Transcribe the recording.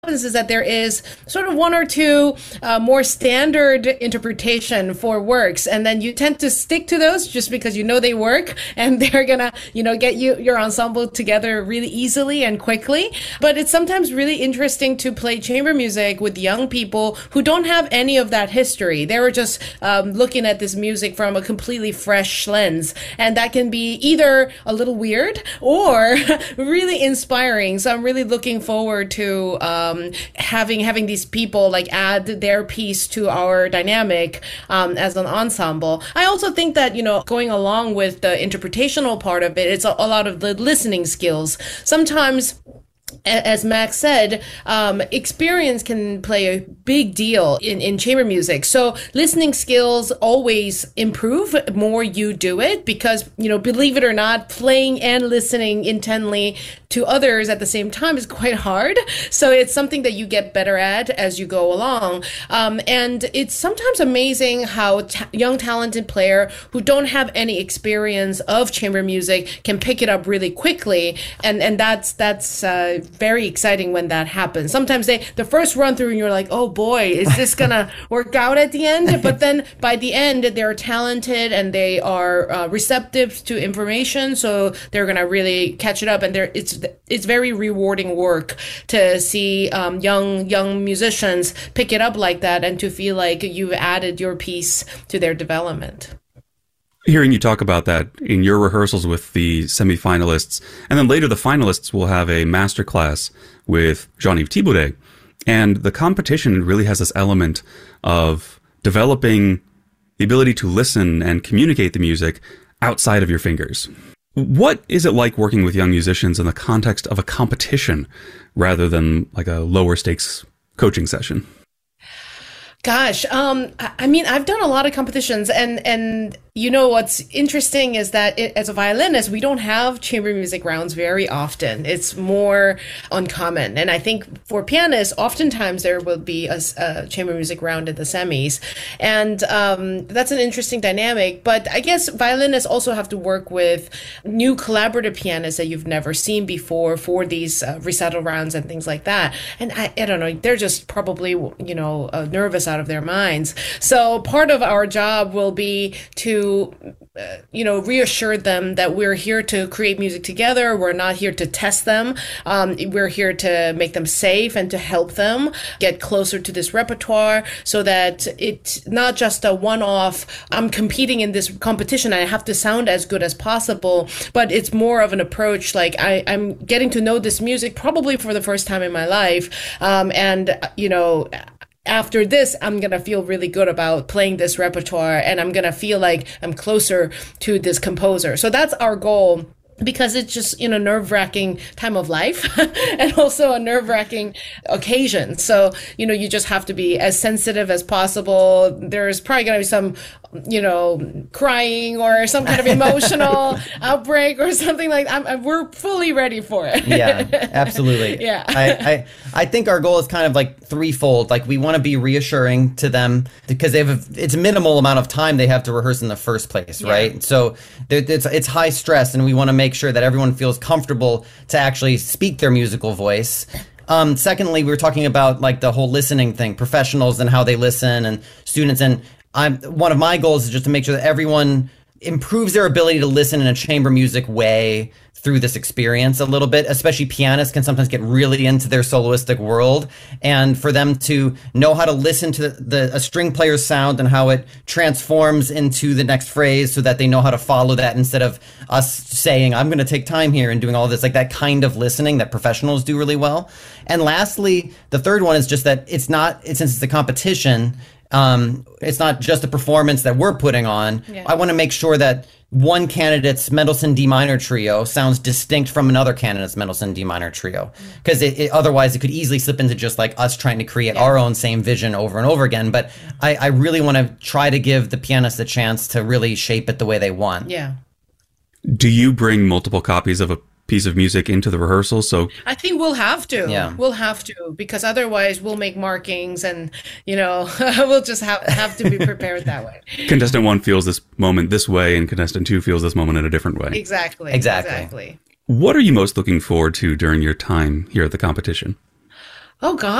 is that there is sort of one or two more standard interpretation for works, and then you tend to stick to those just because you know they work and they're gonna, get your ensemble together really easily and quickly. But it's sometimes really interesting to play chamber music with young people who don't have any of that history. They were just looking at this music from a completely fresh lens, and that can be either a little weird or really inspiring. So I'm really looking forward to having these people like add their piece to our dynamic as an ensemble. I also think that, going along with the interpretational part of it, it's a lot of the listening skills. Sometimes, as Max said, experience can play a big deal in chamber music. So listening skills always improve the more you do it because, believe it or not, playing and listening intently to others at the same time is quite hard. So it's something that you get better at as you go along. And it's sometimes amazing how young talented player who don't have any experience of chamber music can pick it up really quickly. And that's very exciting when that happens. Sometimes the first run through and you're like, oh boy, is this gonna work out at the end? But then by the end, they're talented and they are receptive to information. So they're gonna really catch it up. And it's very rewarding work to see young musicians pick it up like that and to feel like you've added your piece to their development. Hearing you talk about that in your rehearsals with the semifinalists, and then later the finalists will have a masterclass with Jean-Yves Thibaudet. And the competition really has this element of developing the ability to listen and communicate the music outside of your fingers. What is it like working with young musicians in the context of a competition rather than like a lower stakes coaching session? Gosh, I mean, I've done a lot of competitions and what's interesting is that as a violinist, we don't have chamber music rounds very often. It's more uncommon. And I think for pianists, oftentimes there will be a chamber music round in the semis. And that's an interesting dynamic. But I guess violinists also have to work with new collaborative pianists that you've never seen before for these recital rounds and things like that. And I don't know, they're just probably, nervous out of their minds. So part of our job will be to reassure them that we're here to create music together. We're not here to test them. We're here to make them safe and to help them get closer to this repertoire so that it's not just a one-off, I'm competing in this competition, I have to sound as good as possible, but it's more of an approach like I'm getting to know this music probably for the first time in my life. After this, I'm going to feel really good about playing this repertoire and I'm going to feel like I'm closer to this composer. So that's our goal. Because it's just, nerve-wracking time of life and also a nerve-wracking occasion. So, you just have to be as sensitive as possible. There's probably going to be some, crying or some kind of emotional outbreak or something like that. We're fully ready for it. Yeah, absolutely. Yeah. I think our goal is kind of like threefold. Like we want to be reassuring to them because it's a minimal amount of time they have to rehearse in the first place, right? So it's high stress and we want to make sure that everyone feels comfortable to actually speak their musical voice. Secondly, we were talking about like the whole listening thing, professionals and how they listen and students. And one of my goals is just to make sure that everyone improves their ability to listen in a chamber music way through this experience a little bit. Especially pianists can sometimes get really into their soloistic world, and for them to know how to listen to a string player's sound and how it transforms into the next phrase so that they know how to follow that instead of us saying, I'm going to take time here and doing all this, like that kind of listening that professionals do really well. And lastly, the third one is just that since it's a competition, it's not just a performance that we're putting on. Yeah. I want to make sure that one candidate's Mendelssohn D minor trio sounds distinct from another candidate's Mendelssohn D minor trio. Because otherwise it could easily slip into just like us trying to create our own same vision over and over again. But I really want to try to give the pianist a chance to really shape it the way they want. Yeah. Do you bring multiple copies of a piece of music into the rehearsal? So I think we'll have to. Yeah. We'll have to, because otherwise we'll make markings and, we'll just have to be prepared that way. Contestant 1 feels this moment this way and contestant 2 feels this moment in a different way. Exactly. What are you most looking forward to during your time here at the competition? Oh, God.